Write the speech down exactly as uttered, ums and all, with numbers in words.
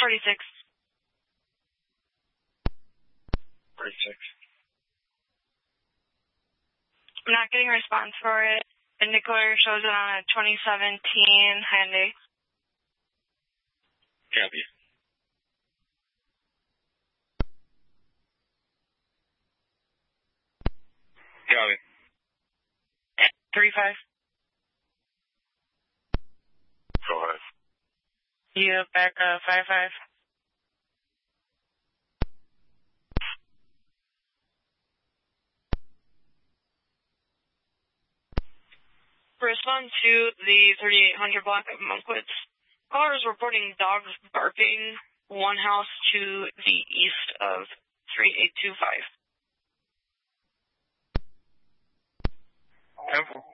forty-six. forty-six. I'm not getting a response for it. Indicator shows it on a twenty seventeen Hyundai. Copy. Copy. three five. Go ahead. You back uh five five. Respond to the thirty-eight hundred block of Monkwitz. Caller is reporting dogs barking, one house to the east of three eight two five. Temple.